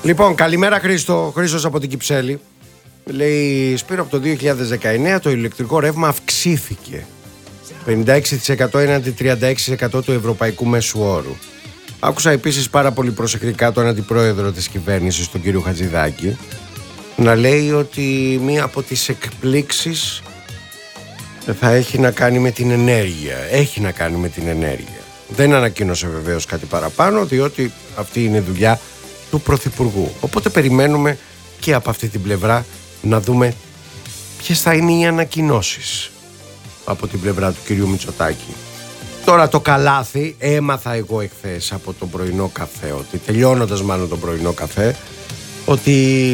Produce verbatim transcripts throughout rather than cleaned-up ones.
Λοιπόν, καλημέρα Χρήστο. Χρήστος από την Κυψέλη. Λέει, Σπύρο, από το δύο χιλιάδες δεκαεννέα το ηλεκτρικό ρεύμα αυξήθηκε πενήντα έξι τοις εκατό έναντι τριάντα έξι τοις εκατό του ευρωπαϊκού μέσου όρου. Άκουσα επίσης πάρα πολύ προσεκτικά τον αντιπρόεδρο της κυβέρνησης, τον κύριο Χατζηδάκη, να λέει ότι μία από τις εκπλήξεις θα έχει να κάνει με την ενέργεια. Έχει να κάνει με την ενέργεια. Δεν ανακοίνωσε βεβαίως κάτι παραπάνω, διότι αυτή είναι δουλειά του Πρωθυπουργού. Οπότε περιμένουμε και από αυτή την πλευρά να δούμε ποιες θα είναι οι ανακοινώσεις από την πλευρά του κυρίου Μητσοτάκη. Τώρα το καλάθι, έμαθα εγώ εχθές από τον πρωινό καφέ, ότι τελειώνοντας μάλλον τον πρωινό καφέ, ότι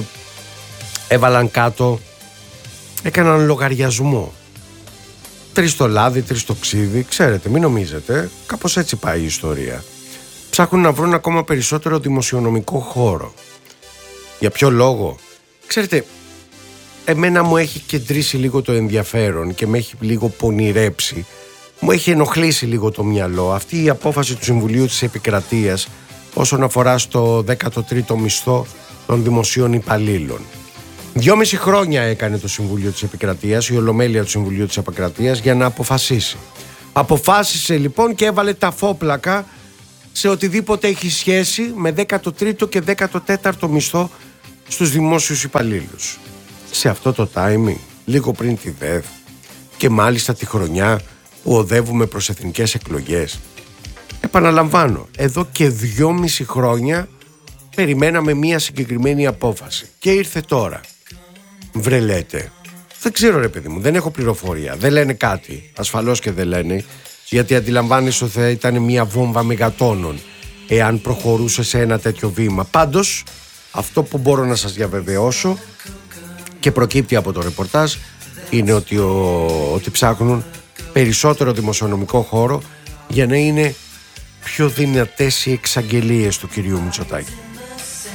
έβαλαν κάτω, έκαναν λογαριασμό. Τρεις το λάδι, τρεις το ξύδι, ξέρετε, μην νομίζετε, κάπως έτσι πάει η ιστορία. Ψάχνουν να βρουν ακόμα περισσότερο δημοσιονομικό χώρο. Για ποιο λόγο? Ξέρετε, εμένα μου έχει κεντρήσει λίγο το ενδιαφέρον και με έχει λίγο πονηρέψει. Μου έχει ενοχλήσει λίγο το μυαλό αυτή η απόφαση του Συμβουλίου της Επικρατείας όσον αφορά στο δέκατο τρίτο μισθό των δημοσίων υπαλλήλων. Δυόμιση χρόνια έκανε το Συμβούλιο της Επικρατείας, η Ολομέλεια του Συμβουλίου της Επικρατείας, για να αποφασίσει. Αποφάσισε λοιπόν και έβαλε τα φόπλακα σε οτιδήποτε έχει σχέση με δέκατο τρίτο και δέκατο τέταρτο μισθό στους δημόσιους υπαλλήλους. Σε αυτό το timing, λίγο πριν τη ΔΕΔ και μάλιστα τη χρονιά που οδεύουμε προς εθνικές εκλογές. Επαναλαμβάνω, εδώ και δυόμιση χρόνια περιμέναμε μία συγκεκριμένη απόφαση και ήρθε τώρα. Βρε λέτε, δεν ξέρω ρε παιδί μου, δεν έχω πληροφορία, δεν λένε κάτι, ασφαλώς και δεν λένε, γιατί αντιλαμβάνεσαι ότι θα ήταν μία βόμβα μεγατόνων εάν προχωρούσε σε ένα τέτοιο βήμα. Πάντως, αυτό που μπορώ να σας διαβεβαιώσω και προκύπτει από το ρεπορτάζ είναι ότι, ο, ότι ψάχνουν περισσότερο δημοσιονομικό χώρο για να είναι πιο δυνατές οι εξαγγελίες του κυρίου Μητσοτάκη.